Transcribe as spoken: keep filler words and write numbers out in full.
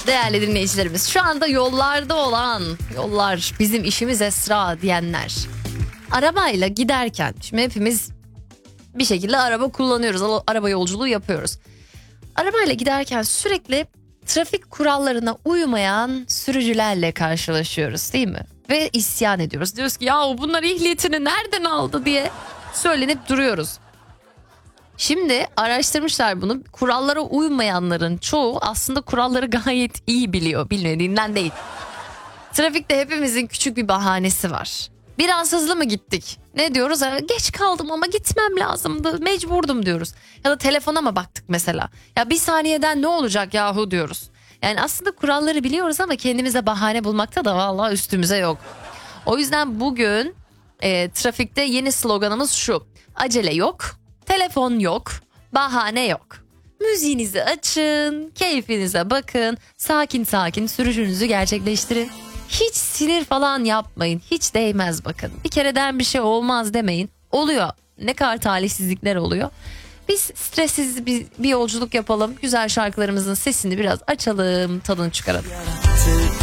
Değerli dinleyicilerimiz, şu anda yollarda olan, yollar bizim işimiz Esra diyenler, arabayla giderken, şimdi hepimiz bir şekilde araba kullanıyoruz, araba yolculuğu yapıyoruz. Arabayla giderken sürekli trafik kurallarına uymayan sürücülerle karşılaşıyoruz, değil mi? Ve isyan ediyoruz. Diyoruz ki ya bunlar ehliyetini nereden aldı diye söylenip duruyoruz. Şimdi araştırmışlar bunu. Kurallara uymayanların çoğu aslında kuralları gayet iyi biliyor. Bilmediğinden değil. Trafikte hepimizin küçük bir bahanesi var. Biraz hızlı mı gittik? Ne diyoruz? Geç kaldım ama gitmem lazımdı. Mecburdum diyoruz. Ya da telefona mı baktık mesela? Ya bir saniyeden ne olacak yahu diyoruz. Yani aslında kuralları biliyoruz ama kendimize bahane bulmakta da vallahi üstümüze yok. O yüzden bugün e, trafikte yeni sloganımız şu: acele yok, telefon yok, bahane yok. Müziğinizi açın, keyfinize bakın, sakin sakin sürüşünüzü gerçekleştirin. Hiç sinir falan yapmayın, hiç değmez bakın. Bir kereden bir şey olmaz demeyin. Oluyor, ne kadar talihsizlikler oluyor. Biz stressiz bir, bir yolculuk yapalım, güzel şarkılarımızın sesini biraz açalım, tadını çıkaralım.